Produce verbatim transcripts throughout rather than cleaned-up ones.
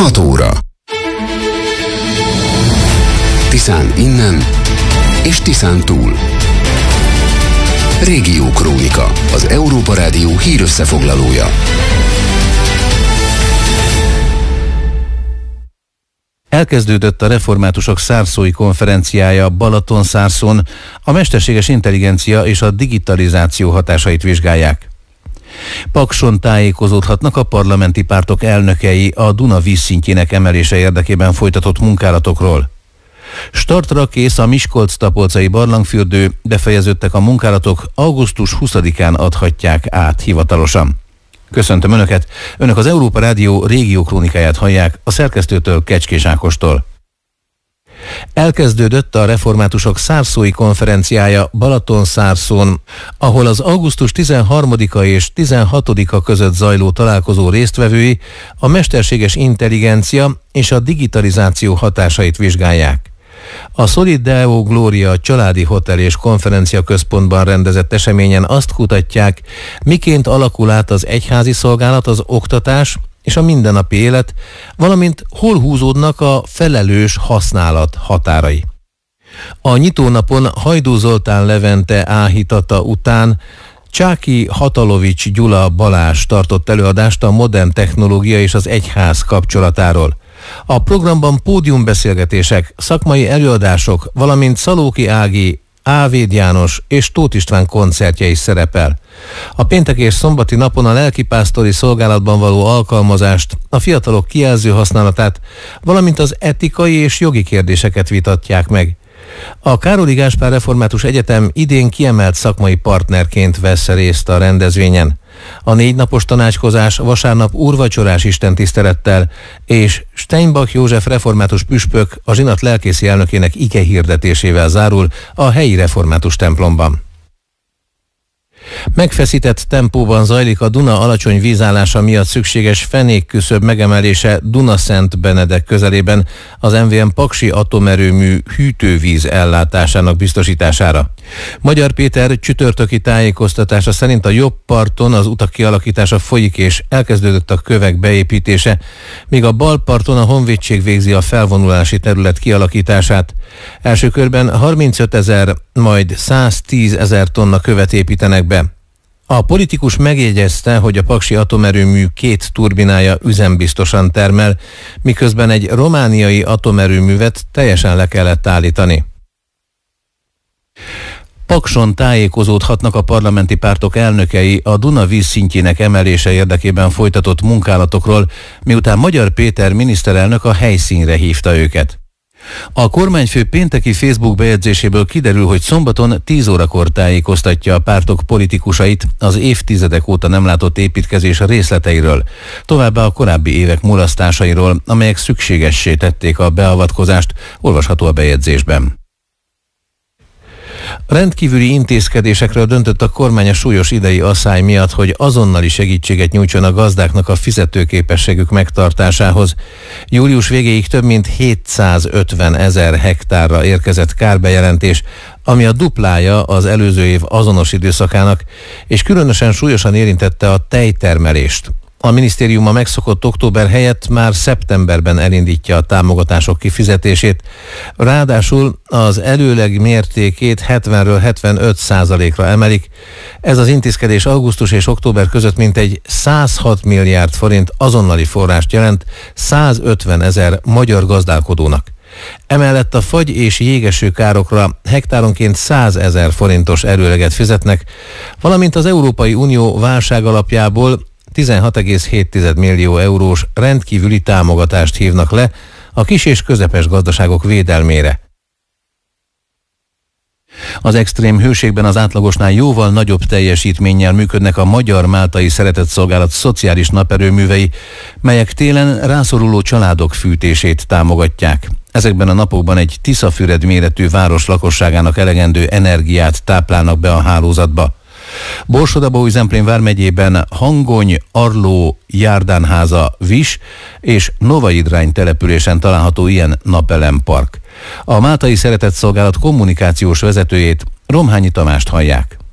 hat óra. Tiszán innen és Tiszán túl. Régiókrónika, az Európa Rádió hírösszefoglalója. Elkezdődött a reformátusok szárszói konferenciája Balatonszárszón, a mesterséges intelligencia és a digitalizáció hatásait vizsgálják. Pakson tájékozódhatnak a parlamenti pártok elnökei a Duna vízszintjének emelése érdekében folytatott munkálatokról. Startra kész a Miskolc-Tapolcai barlangfürdő, befejeződtek a munkálatok, augusztus huszadikán adhatják át hivatalosan. Köszöntöm Önöket! Önök az Európa Rádió régiókrónikáját hallják a szerkesztőtől, Kecskés Ákostól. Elkezdődött a reformátusok szárszói konferenciája Balatonszárszón, ahol az augusztus tizenharmadika és tizenhatodika között zajló találkozó résztvevői a mesterséges intelligencia és a digitalizáció hatásait vizsgálják. A Solid Deo Gloria családi hotel és konferencia központban rendezett eseményen azt kutatják, miként alakul át az egyházi szolgálat, az oktatás és a mindennapi élet, valamint hol húzódnak a felelős használat határai. A nyitónapon Hajdú Zoltán Levente áhítata után Csáki Hatalovics Gyula Balázs tartott előadást a modern technológia és az egyház kapcsolatáról. A programban pódiumbeszélgetések, szakmai előadások, valamint Szalóki Ági, Ávéd János és Tóth István koncertje is szerepel. A péntek és szombati napon a lelkipásztori szolgálatban való alkalmazást, a fiatalok kijelző használatát, valamint az etikai és jogi kérdéseket vitatják meg. A Károli Gáspár Református Egyetem idén kiemelt szakmai partnerként vesz részt a rendezvényen. A négy napos tanácskozás vasárnap úrvacsorás istentisztelettel és Steinbach József református püspök, a zsinat lelkészi elnökének ige hirdetésével zárul a helyi református templomban. Megfeszített tempóban zajlik a Duna alacsony vízállása miatt szükséges fenékküszöb megemelése Dunaszent Benedek közelében az em vé em Paksi atomerőmű hűtővíz ellátásának biztosítására. Magyar Péter csütörtöki tájékoztatása szerint a jobb parton az utak kialakítása folyik és elkezdődött a kövek beépítése, míg a bal parton a honvédség végzi a felvonulási terület kialakítását. Első körben harmincötezer, majd száztízezer tonna követ építenek be. A politikus megjegyezte, hogy a paksi atomerőmű két turbinája üzembiztosan termel, miközben egy romániai atomerőművet teljesen le kellett állítani. Pakson tájékozódhatnak a parlamenti pártok elnökei a Duna vízszintjének emelése érdekében folytatott munkálatokról, miután Magyar Péter miniszterelnök a helyszínre hívta őket. A kormányfő pénteki Facebook bejegyzéséből kiderül, hogy szombaton tíz órakor tájékoztatja a pártok politikusait az évtizedek óta nem látott építkezés részleteiről, továbbá a korábbi évek mulasztásairól, amelyek szükségessé tették a beavatkozást, olvasható a bejegyzésben. Rendkívüli intézkedésekről döntött a kormány a súlyos idei asszály miatt, hogy azonnali segítséget nyújtson a gazdáknak a fizetőképességük megtartásához. Július végéig több mint hétszázötven ezer hektárra érkezett kárbejelentés, ami a duplája az előző év azonos időszakának, és különösen súlyosan érintette a tejtermelést. A minisztérium a megszokott október helyett már szeptemberben elindítja a támogatások kifizetését, ráadásul az előleg mértékét hetvenről hetvenöt százalékra emelik. Ez az intézkedés augusztus és október között mintegy százhat milliárd forint azonnali forrást jelent százötven ezer magyar gazdálkodónak. Emellett a fagy és jégeső károkra hektáronként százezer forintos erőleget fizetnek, valamint az Európai Unió válságalapjából tizenhat egész hét millió eurós rendkívüli támogatást hívnak le a kis és közepes gazdaságok védelmére. Az extrém hőségben az átlagosnál jóval nagyobb teljesítménnyel működnek a Magyar-Máltai Szeretetszolgálat szociális naperőművei, melyek télen rászoruló családok fűtését támogatják. Ezekben a napokban egy Tiszafüred méretű város lakosságának elegendő energiát táplálnak be a hálózatba. Borsod-Abaúj-Zemplén vármegyében Hangony, Arló, Járdánháza, Vis és Novaidrány településen található ilyen napelempark. A Máltai Szeretetszolgálat kommunikációs vezetőjét, Romhányi Tamást hallják.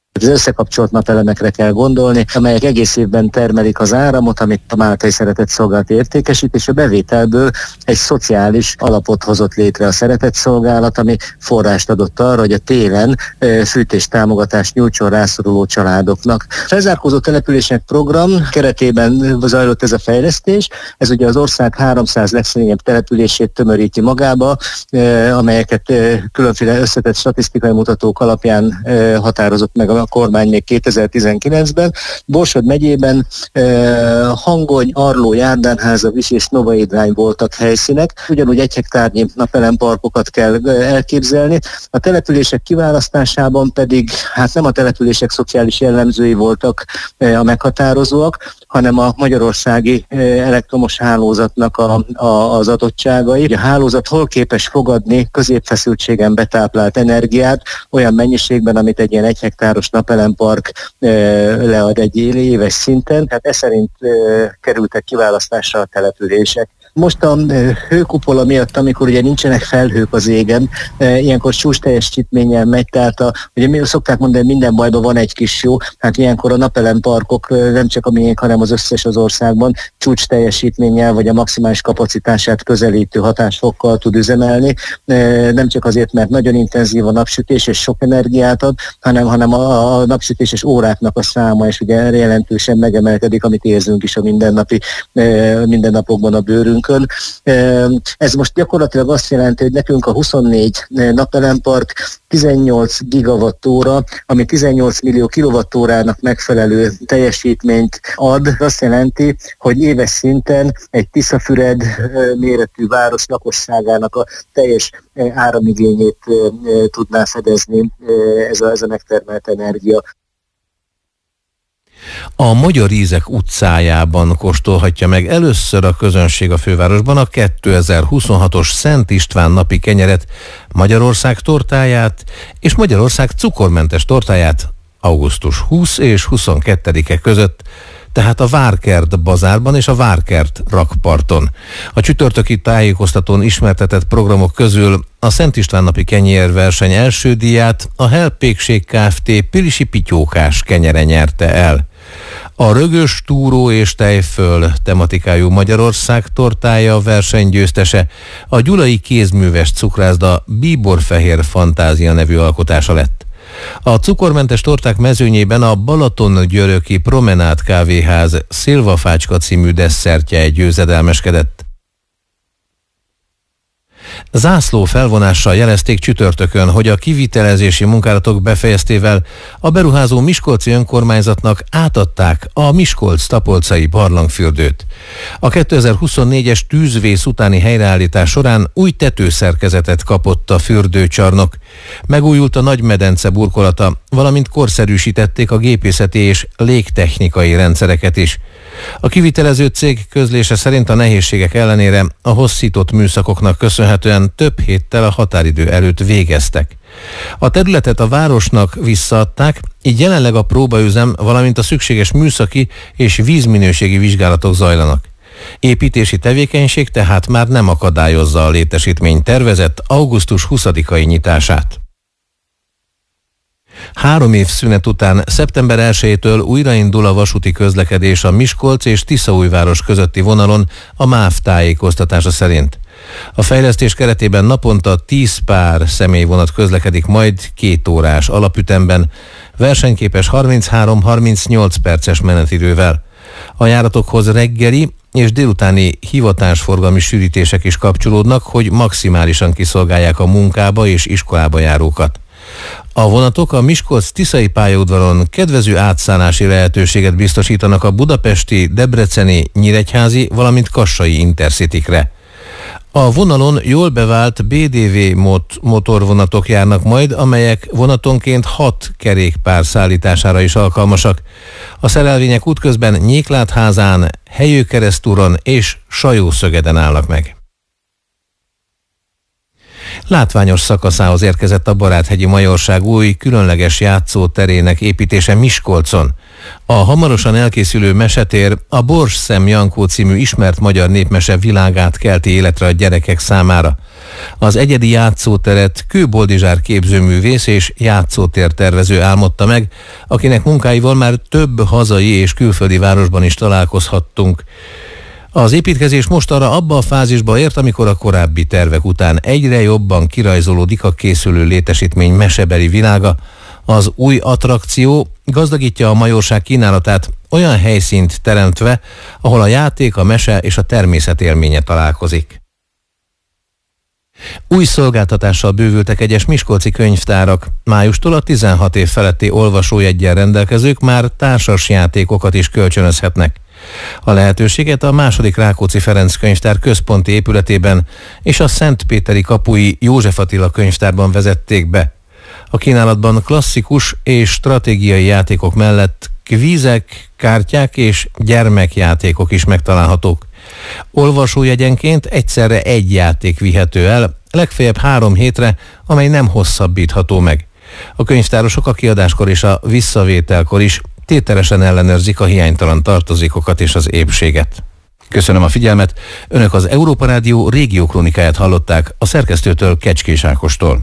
Az összekapcsolt napelemekre kell gondolni, amelyek egész évben termelik az áramot, amit a Máltai Szeretetszolgálat értékesít, és a bevételből egy szociális alapot hozott létre a Szeretetszolgálat, ami forrást adott arra, hogy a télen fűtéstámogatást nyújtson rászoruló családoknak. Felzárkózó települések program keretében zajlott ez a fejlesztés. Ez ugye az ország háromszáz legszegényebb települését tömöríti magába, amelyeket különféle összetett statisztikai mutatók alapján határozott meg a kormány még kétezer-tizenkilencben. Borsod megyében eh, Hangony, Arló, Járdánháza, Vis és Novaidrány voltak helyszínek. Ugyanúgy egy hektárnyi napelemparkokat kell elképzelni. A települések kiválasztásában pedig hát nem a települések szociális jellemzői voltak eh, a meghatározóak, hanem a magyarországi eh, elektromos hálózatnak a, a, az adottságai. A hálózat hol képes fogadni középfeszültségen betáplált energiát olyan mennyiségben, amit egy ilyen egy hektáros napelempark e, lead egy éves szinten, hát ez szerint e, kerültek kiválasztásra a települések. Most a hőkupola miatt, amikor ugye nincsenek felhők az égen, e, ilyenkor csúcs teljesítménnyel megy, tehát a, ugye mi szokták mondani, minden bajban van egy kis jó, hát ilyenkor a napelemparkok nem csak a miénk, hanem az összes az országban csúcs teljesítménnyel, vagy a maximális kapacitását közelítő hatásfokkal tud üzemelni, e, nem csak azért, mert nagyon intenzív a napsütés és sok energiát ad, hanem, hanem a, a napsütéses óráknak a száma, és ugye jelentősen megemelkedik, amit érzünk is a mindennapi, e, mindennapokban a bőrünk. Ez most gyakorlatilag azt jelenti, hogy nekünk a huszonnégy napelempark tizennyolc gigawattóra, ami tizennyolc millió kilowattórának megfelelő teljesítményt ad. Azt jelenti, hogy éves szinten egy Tiszafüred méretű város lakosságának a teljes áramigényét tudná fedezni ez a, ez a megtermelt energia. A Magyar Ízek utcájában kóstolhatja meg először a közönség a fővárosban a kétezer-huszonhatos Szent István napi kenyeret, Magyarország tortáját és Magyarország cukormentes tortáját augusztus huszadika és huszonkettedike között, tehát a Várkert bazárban és a Várkert rakparton. A csütörtöki tájékoztatón ismertetett programok közül a Szent István napi kenyérverseny első díját a Helpékség Kft. Pilisi pityókás kenyere nyerte el. A rögös, túró és tejföl tematikájú Magyarország tortája versenygyőztese a gyulai kézműves cukrászda Bíborfehér Fantázia nevű alkotása lett. A cukormentes torták mezőnyében a Balaton-Györöki Promenád kávéház Szilvafácska című desszertje győzedelmeskedett. Zászló felvonással jelezték csütörtökön, hogy a kivitelezési munkálatok befejeztével a beruházó miskolci önkormányzatnak átadták a Miskolc-Tapolcai barlangfürdőt. A kétezer-huszonnégyes tűzvész utáni helyreállítás során új tetőszerkezetet kapott a fürdőcsarnok. Megújult a nagymedence burkolata, valamint korszerűsítették a gépészeti és légtechnikai rendszereket is. A kivitelező cég közlése szerint a nehézségek ellenére a hosszított műszakoknak köszönhetően több héttel a határidő előtt végeztek. A területet a városnak visszaadták, így jelenleg a próbaüzem, valamint a szükséges műszaki és vízminőségi vizsgálatok zajlanak. Építési tevékenység tehát már nem akadályozza a létesítmény tervezett augusztus huszadikai nyitását. Három év szünet után szeptember elsejétől újraindul a vasúti közlekedés a Miskolc és Tiszaújváros közötti vonalon a MÁV tájékoztatása szerint. A fejlesztés keretében naponta tíz pár személyvonat közlekedik majd két órás alapütemben, versenyképes harminchárom-harmincnyolc perces menetidővel. A járatokhoz reggeli és délutáni hivatásforgalmi sűrítések is kapcsolódnak, hogy maximálisan kiszolgálják a munkába és iskolába járókat. A vonatok a Miskolc-Tiszai pályaudvaron kedvező átszállási lehetőséget biztosítanak a budapesti, debreceni, nyíregyházi, valamint kassai intercitykre. A vonalon jól bevált bé dé vé mot- motorvonatok járnak majd, amelyek vonatonként hat kerékpár szállítására is alkalmasak. A szerelvények útközben Nyéklátházán, Helyőkeresztúron és Sajószögeden állnak meg. Látványos szakaszához érkezett a Baráthegyi Majorság új, különleges játszóterének építése Miskolcon. A hamarosan elkészülő mesetér a Borsszem Jankó című ismert magyar népmese világát kelti életre a gyerekek számára. Az egyedi játszóteret Kő Boldizsár képzőművész és játszótértervező álmodta meg, akinek munkáival már több hazai és külföldi városban is találkozhattunk. Az építkezés most arra abba a fázisba ért, amikor a korábbi tervek után egyre jobban kirajzolódik a készülő létesítmény mesebeli világa. Az új attrakció gazdagítja a majorság kínálatát, olyan helyszínt teremtve, ahol a játék, a mese és a természet élménye találkozik. Új szolgáltatással bővültek egyes miskolci könyvtárak. Májustól a tizenhat év feletti olvasójeggyel rendelkezők már társas játékokat is kölcsönözhetnek. A lehetőséget a második Rákóczi Ferenc könyvtár központi épületében és a Szentpéteri kapui József Attila könyvtárban vezették be. A kínálatban klasszikus és stratégiai játékok mellett kvízek, kártyák és gyermekjátékok is megtalálhatók. Olvasójegyenként egyszerre egy játék vihető el, legfeljebb három hétre, amely nem hosszabbítható meg. A könyvtárosok a kiadáskor és a visszavételkor is tételesen ellenőrzik a hiánytalan tartozékokat és az épséget. Köszönöm a figyelmet, Önök az Európa Rádió régiókrónikáját hallották a szerkesztőtől, Kecskés Ákostól.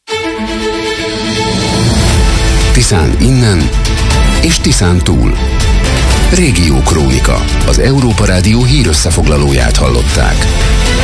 Tiszán innen és Tiszán túl. Régiókrónika, az Európa Rádió hírösszefoglalóját hallották.